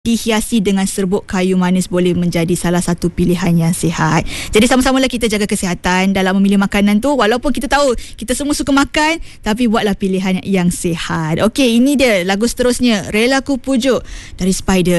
dihiasi dengan serbuk kayu manis boleh menjadi salah satu pilihan yang sihat. Jadi sama-samalah kita jaga kesihatan dalam memilih makanan tu. Walaupun kita tahu kita semua suka makan, tapi buatlah pilihan yang sihat. Okey, ini dia lagu seterusnya, Rela Ku Pujuk dari Spider.